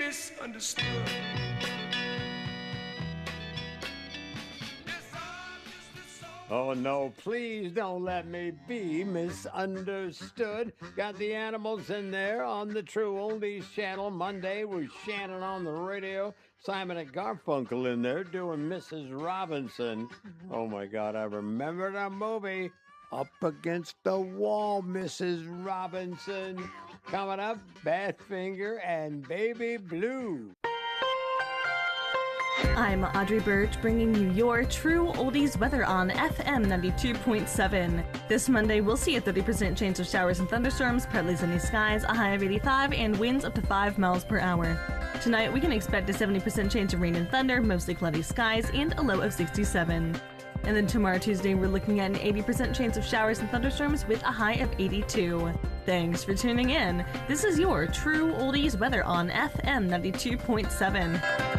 misunderstood. Oh, no, please don't let me be misunderstood. Got the animals in there on the True Oldies channel. Monday with Shannon on the radio. Simon and Garfunkel in there doing Mrs. Robinson. Oh, my God, I remember the movie. Up Against the Wall, Mrs. Robinson. Coming up, Badfinger and Baby Blue. I'm Audrey Birch, bringing you your True Oldies weather on FM 92.7. This Monday, we'll see a 30% chance of showers and thunderstorms, partly sunny skies, a high of 85, and winds up to 5 miles per hour. Tonight, we can expect a 70% chance of rain and thunder, mostly cloudy skies, and a low of 67. And then tomorrow, Tuesday, we're looking at an 80% chance of showers and thunderstorms with a high of 82. Thanks for tuning in. This is your True Oldies weather on FM 92.7.